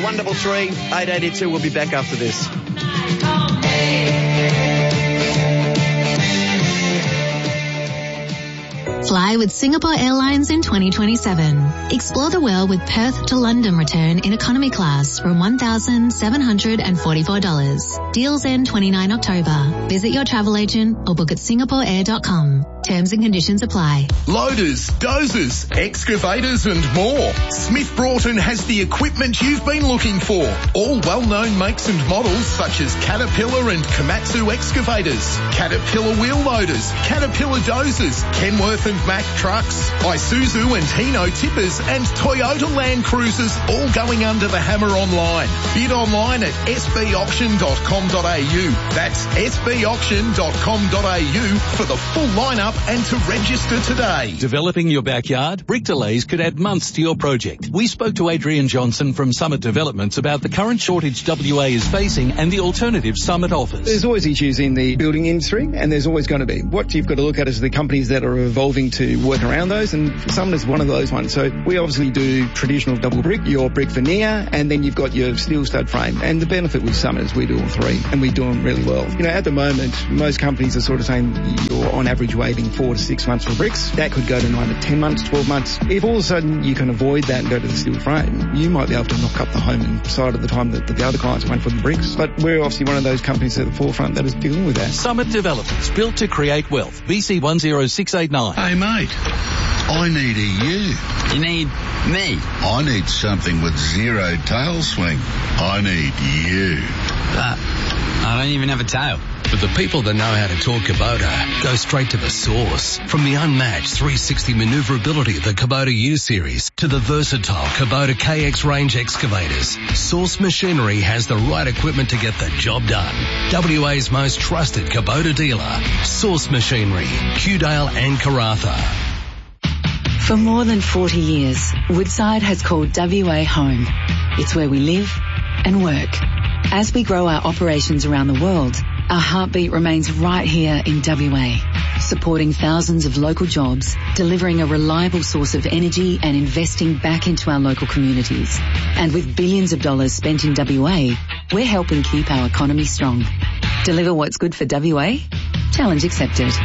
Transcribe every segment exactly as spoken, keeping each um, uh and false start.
one double three, eight eight two. We'll be back after this. Fly with Singapore Airlines in twenty twenty-seven. Explore the world with Perth to London return in economy class from one thousand seven hundred forty-four dollars. Deals end the twenty-ninth of October. Visit your travel agent or book at singapore air dot com. Terms and conditions apply. Loaders, dozers, excavators and more. Smith Broughton has the equipment you've been looking for. All well-known makes and models such as Caterpillar and Komatsu excavators, Caterpillar wheel loaders, Caterpillar dozers, Kenworth and Mack trucks, Isuzu and Hino tippers and Toyota Land Cruisers, all going under the hammer online. Bid online at s b auction dot com dot a u. That's s b auction dot com dot a u for the full lineup and to register today. Developing your backyard? Brick delays could add months to your project. We spoke to Adrian Johnson from Summit Developments about the current shortage W A is facing and the alternative Summit offers. There's always issues in the building industry, and there's always going to be. What you've got to look at is the companies that are evolving to work around those, and Summit is one of those ones. So we obviously do traditional double brick, your brick veneer, and then you've got your steel stud frame. And the benefit with Summit is we do all three, and we do them really well. You know, at the moment, most companies are sort of saying you're on average waiting four to six months for bricks. That could go to nine to ten months, twelve months. If all of a sudden you can avoid that and go to the steel frame, you might be able to knock up the home inside of the time that the other clients went for the bricks. But we're obviously one of those companies at the forefront that is dealing with that. Summit Developments, built to create wealth. B C one zero six eight nine. Hey mate, I need a U. You need me? I need something with zero tail swing. I need you. Uh, I don't even have a tail. But the people that know how to talk Kubota go straight to the source. From the unmatched three sixty manoeuvrability of the Kubota U Series to the versatile Kubota K X range excavators, Source Machinery has the right equipment to get the job done. W A's most trusted Kubota dealer, Source Machinery, Kewdale and Karratha. For more than forty years, Woodside has called W A home. It's where we live and work. As we grow our operations around the world, our heartbeat remains right here in W A, supporting thousands of local jobs, delivering a reliable source of energy and investing back into our local communities. And with billions of dollars spent in W A, we're helping keep our economy strong. Deliver what's good for W A? Challenge accepted.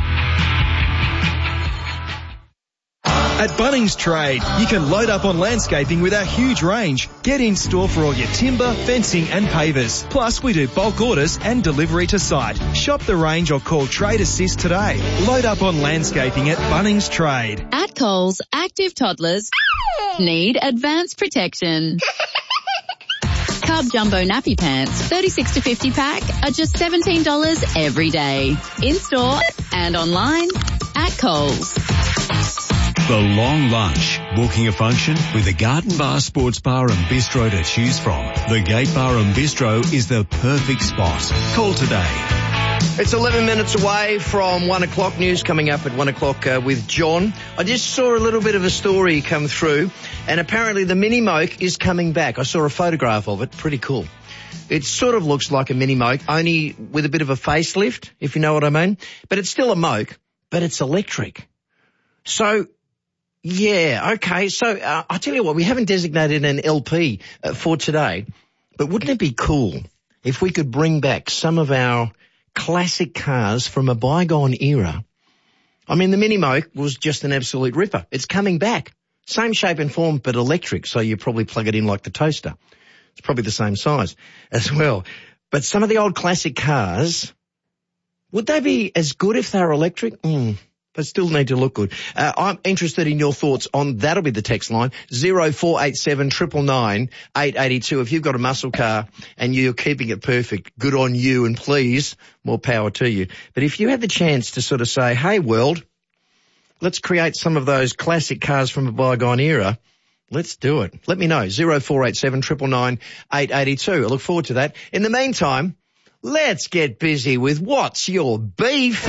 At Bunnings Trade, you can load up on landscaping with our huge range. Get in store for all your timber, fencing and pavers. Plus, we do bulk orders and delivery to site. Shop the range or call Trade Assist today. Load up on landscaping at Bunnings Trade. At Coles, active toddlers need advanced protection. Cub Jumbo Nappy Pants, thirty-six to fifty pack, are just seventeen dollars every day. In-store and online at Coles. The Long Lunch. Booking a function with the Garden Bar Sports Bar and Bistro to choose from. The Gate Bar and Bistro is the perfect spot. Call today. It's eleven minutes away from one o'clock. News coming up at one o'clock uh, with John. I just saw a little bit of a story come through, and apparently the Mini Moke is coming back. I saw a photograph of it. Pretty cool. It sort of looks like a Mini Moke, only with a bit of a facelift, if you know what I mean. But it's still a Moke, but it's electric. So... yeah, okay. So uh, I'll tell you what, we haven't designated an L P uh, for today, but wouldn't it be cool if we could bring back some of our classic cars from a bygone era? I mean, the Mini Moke was just an absolute ripper. It's coming back. Same shape and form, but electric, so you probably plug it in like the toaster. It's probably the same size as well. But some of the old classic cars, would they be as good if they were electric? Mm. But still need to look good. Uh, I'm interested in your thoughts on, that'll be the text line, zero four eight seven, nine nine nine, eight eight two. If you've got a muscle car and you're keeping it perfect, good on you, and please, more power to you. But if you had the chance to sort of say, hey world, let's create some of those classic cars from a bygone era, let's do it. Let me know, zero four eight seven, nine nine nine, eight eight two. I look forward to that. In the meantime, let's get busy with What's Your Beef?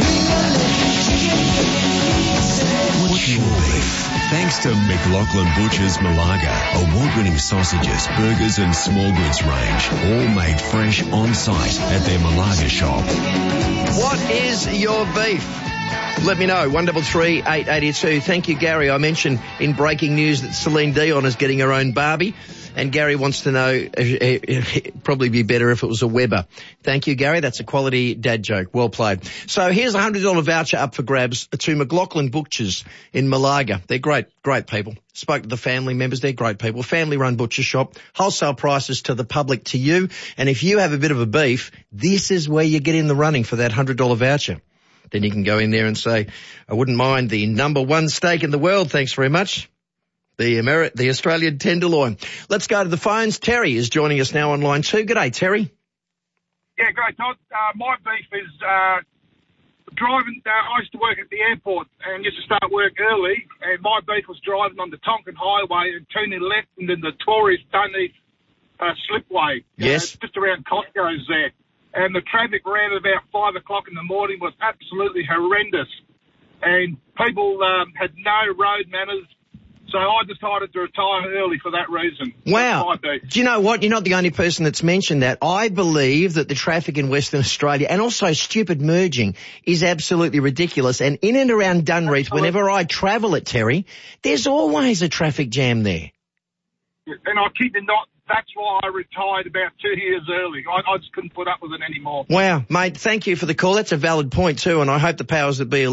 What's your beef? Thanks to McLaughlin Butchers Malaga, award-winning sausages, burgers and small goods range, all made fresh on site at their Malaga shop. What is your beef? Let me know, one three three, eight eight two. Thank you, Gary. I mentioned in breaking news that Celine Dion is getting her own Barbie, and Gary wants to know, uh, it'd probably be better if it was a Weber. Thank you, Gary. That's a quality dad joke. Well played. So here's a one hundred dollars voucher up for grabs to McLaughlin Butchers in Malaga. They're great, great people. Spoke to the family members. They're great people. Family-run butcher shop. Wholesale prices to the public, to you. And if you have a bit of a beef, this is where you get in the running for that one hundred dollars voucher. Then you can go in there and say, I wouldn't mind the number one steak in the world, thanks very much. The Ameri- the Australian tenderloin. Let's go to the phones. Terry is joining us now on line two. G'day, Terry. Yeah, great, Todd. Uh, my beef is uh, driving. Uh, I used to work at the airport and used to start work early, and my beef was driving on the Tonkin Highway and turning left into the Tories Dunedin uh, slipway. Yes. Uh, just around Costco's there. And the traffic around about five o'clock in the morning was absolutely horrendous. And people um, had no road manners. So I decided to retire early for that reason. Wow. Do you know what? You're not the only person that's mentioned that. I believe that the traffic in Western Australia and also stupid merging is absolutely ridiculous. And in and around Dunreath, absolutely. Whenever I travel it, Terry, there's always a traffic jam there. And I kid you not, that's why I retired about two years early. I, I just couldn't put up with it anymore. Wow, mate, thank you for the call. That's a valid point too, and I hope the powers that be